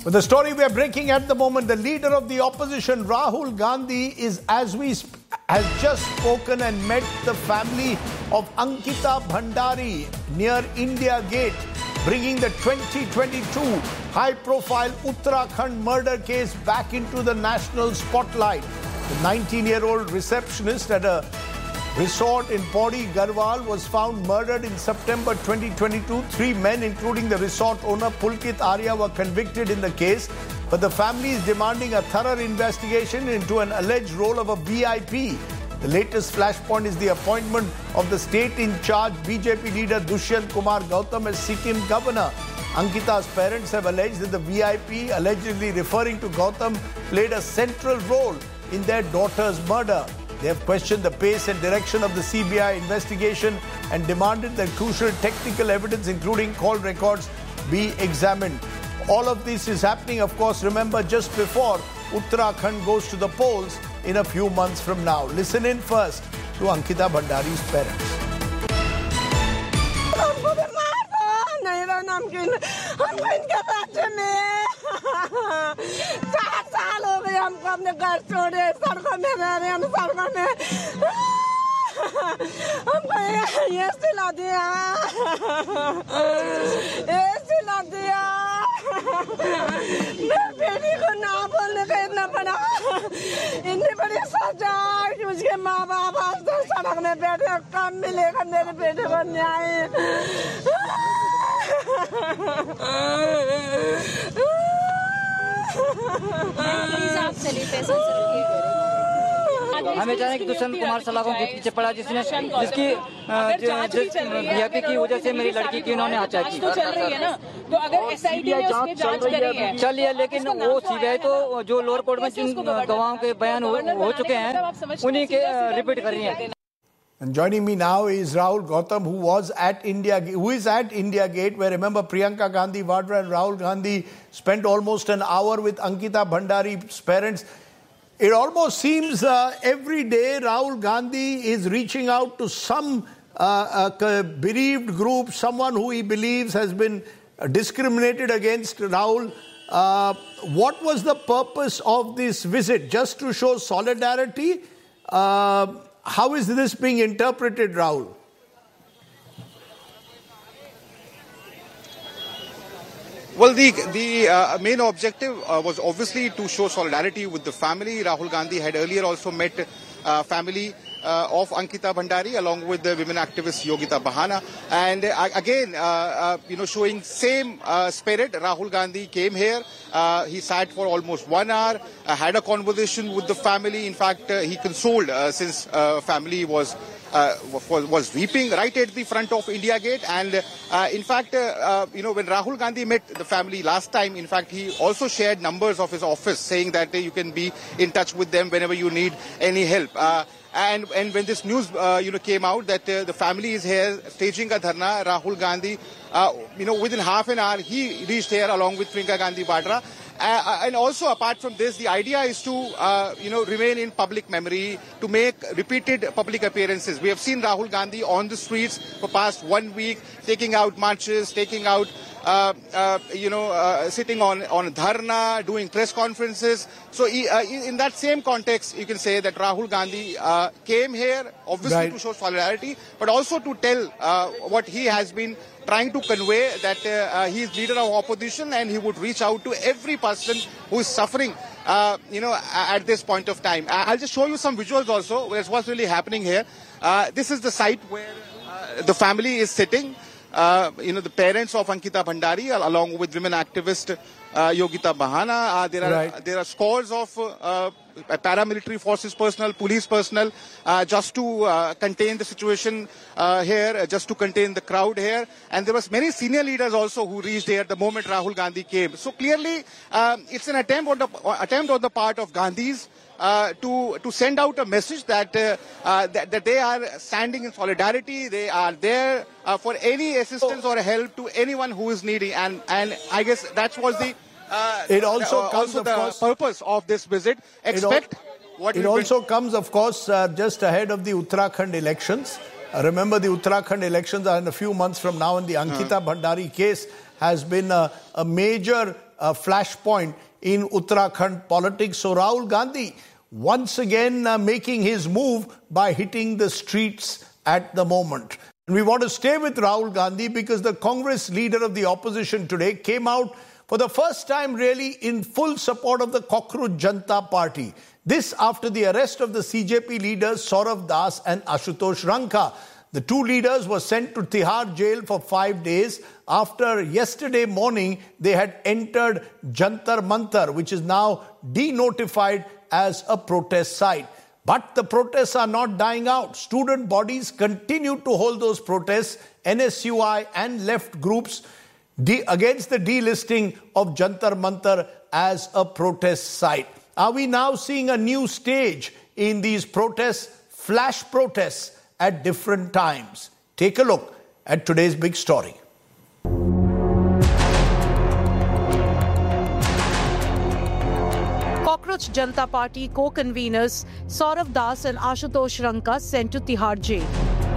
With the story we are breaking at the moment, the leader of the opposition, Rahul Gandhi, has just spoken and met the family of Ankita Bhandari near India Gate, bringing the 2022 high-profile Uttarakhand murder case back into the national spotlight. The 19-year-old receptionist at a resort in Pauri, Garhwal was found murdered in September 2022. 3 men, including the resort owner Pulkit Arya, were convicted in the case. But the family is demanding a thorough investigation into an alleged role of a VIP. The latest flashpoint is the appointment of the state-in-charge BJP leader Dushyant Kumar Gautam as Sikkim governor. Ankita's parents have alleged that the VIP, allegedly referring to Gautam, played a central role in their daughter's murder. They have questioned the pace and direction of the CBI investigation and demanded that crucial technical evidence, including call records, be examined. All of this is happening, of course, remember, just before Uttarakhand goes to the polls in a few months from now. Listen in first to Ankita Bhandari's parents. हमको अपने घर छोड़े सड़कों में रह रहे हम सड़कों में हमको ये सिला दिया मेरे बेटी को ना बोलने का इतना बड़ा इतनी बड़ी सजा कि उसके माँ बाप आज तो सड़क में बैठे कम मिलेगा मेरे बेटे को न्याय हमें जाने कि दुष्यंत कुमार सलाखों के पीछे पड़ा जिसकी बीजेपी की वजह से मेरी लड़की की उन्होंने हत्या की चल रही है ना, तो अगर एसआईटी ने उसमें जांच करी है चल रही है, लेकिन वो सीबीआई तो जो लोअर कोर्ट में जिन गवाहों के बयान हो चुके हैं उन्हीं के रिपीट कर रही है. And joining me now is Rahul Gautam, who is at India Gate, where, remember, Priyanka Gandhi Vadra and Rahul Gandhi spent almost an hour with Ankita Bhandari's parents. It almost seems every day Rahul Gandhi is reaching out to some bereaved group, someone who he believes has been discriminated against. Rahul, what was the purpose of this visit? Just to show solidarity? How is this being interpreted, Rahul? Well, the main objective was obviously to show solidarity with the family. Rahul Gandhi had earlier also met family of Ankita Bhandari along with the women activist Yogita Bahana, and again, showing same spirit. Rahul Gandhi came here. He sat for almost 1 hour, had a conversation with the family. In fact, he consoled since family was weeping right at the front of India Gate. And in fact, when Rahul Gandhi met the family last time, in fact, he also shared numbers of his office, saying that you can be in touch with them whenever you need any help. And when this news came out that the family is here staging a dharna, Rahul Gandhi, within half an hour he reached here along with Priyanka Gandhi Vadra. And also, apart from this, the idea is to remain in public memory, to make repeated public appearances. We have seen Rahul Gandhi on the streets for past 1 week, taking out marches, taking out sitting on dharna, doing press conferences. So in that same context, you can say that Rahul Gandhi came here, obviously to show solidarity, but also to tell what he has been trying to convey, that he is leader of opposition and he would reach out to every person who is suffering, at this point of time. I'll just show you some visuals also, what's really happening here. This is the site where the family is sitting. The parents of Ankita Bhandari, along with women activist Yogita Bahana. There are scores of paramilitary forces personnel, police personnel, just to contain the situation here, just to contain the crowd here. And there was many senior leaders also who reached here the moment Rahul Gandhi came. So clearly, it's an attempt on the part of Gandhis to send out a message that they are standing in solidarity. They are there for any assistance or help to anyone who is needy, and I guess that was the purpose of this visit. It also comes, of course, just ahead of the Uttarakhand elections. Remember, the Uttarakhand elections are in a few months from now, and the Ankita Bhandari case has been a major flashpoint in Uttarakhand politics. So Rahul Gandhi once again making his move by hitting the streets at the moment. And we want to stay with Rahul Gandhi because the Congress leader of the opposition today came out for the first time really in full support of the Cockroach Janata Party. This after the arrest of the CJP leaders Saurav Das and Ashutosh Ranka. The two leaders were sent to Tihar jail for 5 days after yesterday morning they had entered Jantar Mantar, which is now denotified as a protest site. But the protests are not dying out. Student bodies continue to hold those protests, NSUI and left groups, against the delisting of Jantar Mantar as a protest site. Are we now seeing a new stage in these protests, flash protests at different times? Take a look at today's big story. Cockroach Janata Party co-conveners Saurav Das and Ashutosh Ranka sent to Tihar jail.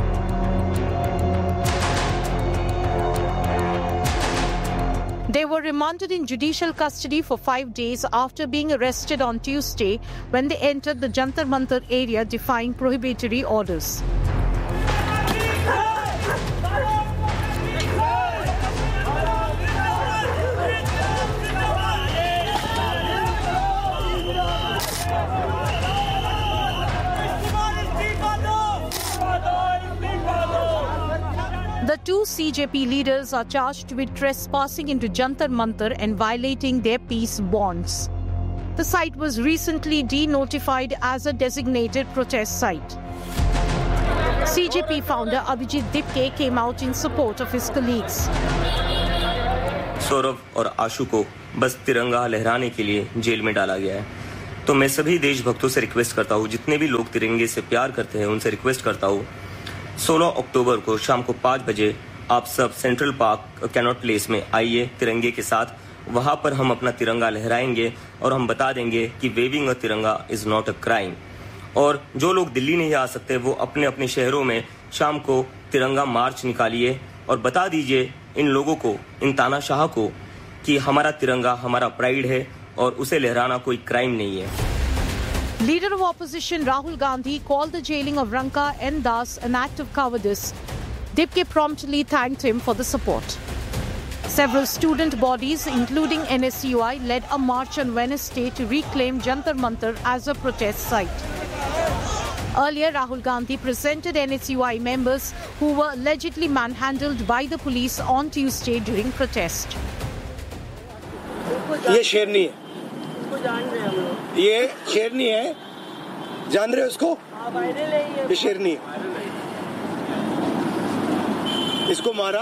They were remanded in judicial custody for 5 days after being arrested on Tuesday when they entered the Jantar Mantar area defying prohibitory orders. The two CJP leaders are charged with trespassing into Jantar Mantar and violating their peace bonds. The site was recently denotified as a designated protest site. CJP founder Abhijit Dipke came out in support of his colleagues. Saurabh और आशु को बस तिरंगा लहराने के लिए jail में डाला गया है। तो मैं सभी देशभक्तों से रिक्वेस्ट करता हूँ, जितने भी लोग तिरंगे से प्यार करते हैं उनसे रिक्वेस्ट करता हूँ, 16 अक्टूबर को शाम को 5 बजे आप सब सेंट्रल पार्क कैनॉट प्लेस में आइए तिरंगे के साथ। वहां पर हम अपना तिरंगा लहराएंगे और हम बता देंगे कि वेविंग अ तिरंगा इज नॉट अ क्राइम। और जो लोग दिल्ली नहीं आ सकते वो अपने अपने शहरों में शाम को तिरंगा मार्च निकालिए और बता दीजिए इन लोगों को, इन तानाशाह को, कि हमारा तिरंगा हमारा प्राइड है और उसे लहराना कोई क्राइम नहीं है। Leader of opposition Rahul Gandhi called the jailing of Ranka and Das an act of cowardice. Dipke promptly thanked him for the support. Several student bodies, including NSUI, led a march on Wednesday to reclaim Jantar Mantar as a protest site. Earlier, Rahul Gandhi presented NSUI members who were allegedly manhandled by the police on Tuesday during protest. ये शेरनी है, ये शेरनी है, जान रहे हो इसको? ये शेरनी है, इसको मारा,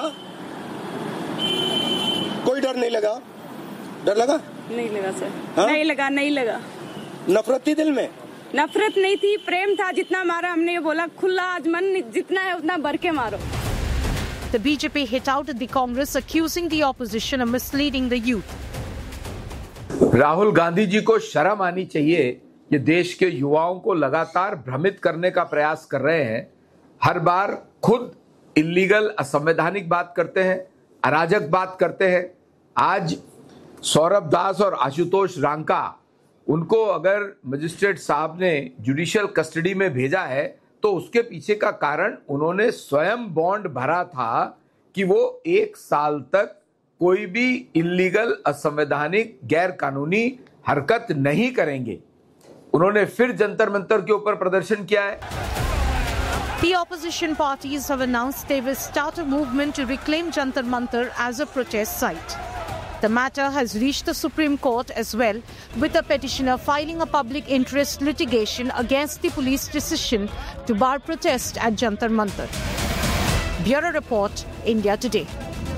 कोई डर नहीं लगा? डर लगा? नहीं लगा सर। हाँ? नहीं लगा। नफरत थी दिल में? नफरत नहीं थी, प्रेम था। जितना मारा हमने बोला खुला आज मन जितना है उतना भर के मारो। The BJP hit out at the Congress, accusing the opposition of misleading the youth. Rahul Gandhi ji को शर्म आनी चाहिए कि देश के युवाओं को लगातार भ्रमित करने का प्रयास कर रहे हैं। हर बार खुद इल्लीगल, असंवैधानिक बात करते हैं, अराजक बात करते हैं। आज सौरभ दास और आशुतोष रांका, उनको अगर मजिस्ट्रेट साहब ने जुडिशियल कस्टडी में भेजा है तो उसके पीछे का कारण उन्होंने स्वयं बॉन्ड भरा था कि वो 1 साल तक कोई भी इल्लीगल, असंवैधानिक, गैर कानूनी हरकत नहीं करेंगे। उन्होंने फिर जंतर मंतर के ऊपर प्रदर्शन किया है। The opposition parties have announced they will start a movement to reclaim Jantar Mantar as a protest site. The matter has reached the Supreme Court as well, with a petitioner filing a public interest litigation against the police decision to bar protest at Jantar Mantar. Bureau Report, India Today.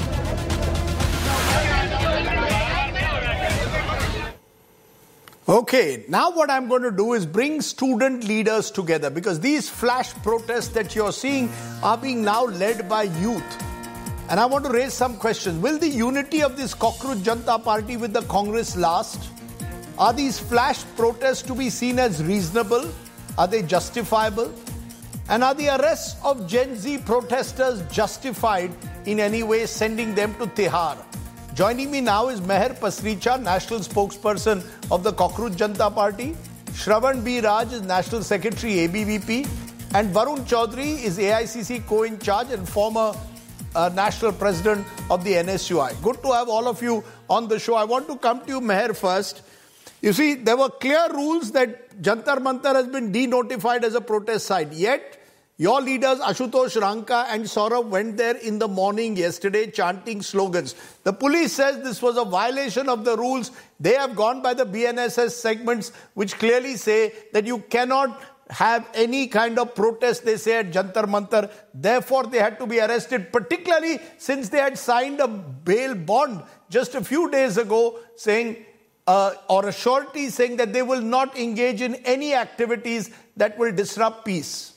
Okay, now what I'm going to do is bring student leaders together because these flash protests that you're seeing are being now led by youth. And I want to raise some questions. Will the unity of this Cockroach Janata Party with the Congress last? Are these flash protests to be seen as reasonable? Are they justifiable? And are the arrests of Gen Z protesters justified in any way, sending them to Tihar? Joining me now is Meher Pasricha, national spokesperson of the Cockroach Janata Party. Shravan B. Raj is National Secretary, ABVP. And Varun Chaudhary is AICC co-in-charge and former National President of the NSUI. Good to have all of you on the show. I want to come to you, Meher, first. You see, there were clear rules that Jantar Mantar has been denotified as a protest site. Yet, your leaders Ashutosh Ranka and Saurabh went there in the morning yesterday chanting slogans. The police says this was a violation of the rules. They have gone by the BNSS segments which clearly say that you cannot have any kind of protest, they say, at Jantar Mantar. Therefore, they had to be arrested, particularly since they had signed a bail bond just a few days ago saying, or a surety saying that they will not engage in any activities that will disrupt peace.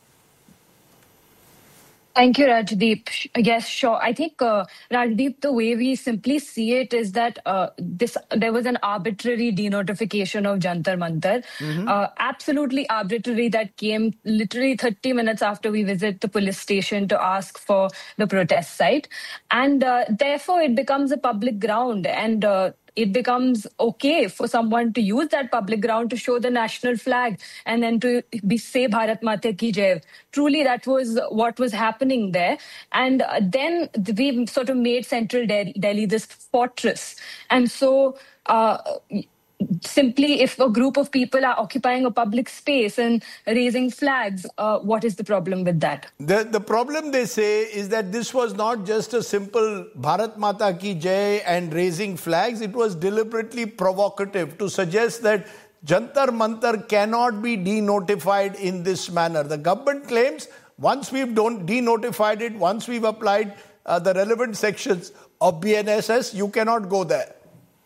Thank you, Rajdeep. Yes, sure. I think, Rajdeep, the way we simply see it is that there was an arbitrary denotification of Jantar Mantar. Absolutely arbitrary, that came literally 30 minutes after we visit the police station to ask for the protest site. And therefore, it becomes a public ground. And it becomes okay for someone to use that public ground to show the national flag and then to say Bharat Mata Ki Jai. Truly, that was what was happening there. And then we sort of made central Delhi this fortress. And so simply, if a group of people are occupying a public space and raising flags, what is the problem with that? The problem, they say, is that this was not just a simple Bharat Mata Ki Jai and raising flags. It was deliberately provocative to suggest that Jantar Mantar cannot be denotified in this manner. The government claims once we've denotified it, once we've applied the relevant sections of BNSS, you cannot go there.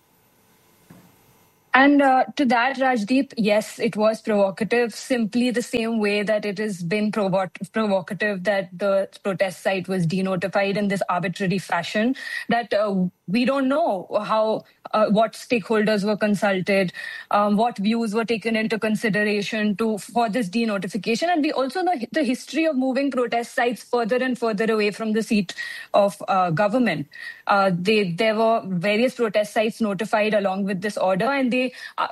And to that, Rajdeep, yes, it was provocative, simply the same way that it has been provocative that the protest site was denotified in this arbitrary fashion, that we don't know how what stakeholders were consulted, what views were taken into consideration for this denotification. And we also know the history of moving protest sites further and further away from the seat of government. There were various protest sites notified along with this order, and they